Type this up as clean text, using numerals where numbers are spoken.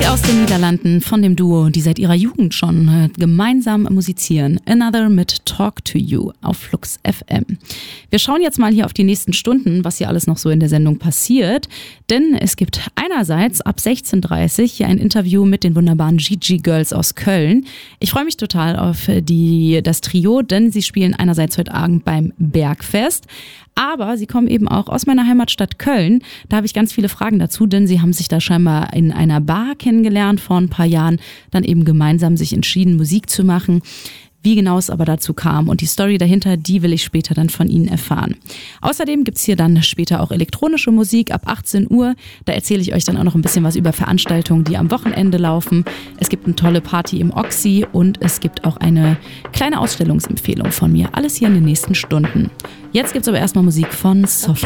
Aus den Niederlanden von dem Duo, die seit ihrer Jugend schon gemeinsam musizieren. Another mit Talk to You auf Flux FM. Wir schauen jetzt mal hier auf die nächsten Stunden, was hier alles noch so in der Sendung passiert. Denn es gibt einerseits ab 16:30 Uhr hier ein Interview mit den wunderbaren Gigi Girls aus Köln. Ich freue mich total auf das Trio, denn sie spielen einerseits heute Abend beim Bergfest. Aber sie kommen eben auch aus meiner Heimatstadt Köln. Da habe ich ganz viele Fragen dazu, denn sie haben sich da scheinbar in einer Bar kennengelernt vor ein paar Jahren, dann eben gemeinsam sich entschieden, Musik zu machen. Wie genau es aber dazu kam und die Story dahinter, die will ich später dann von Ihnen erfahren. Außerdem gibt's hier dann später auch elektronische Musik ab 18 Uhr. Da erzähle ich euch dann auch noch ein bisschen was über Veranstaltungen, die am Wochenende laufen. Es gibt eine tolle Party im Oxy und es gibt auch eine kleine Ausstellungsempfehlung von mir. Alles hier in den nächsten Stunden. Jetzt gibt's aber erstmal Musik von Sophie.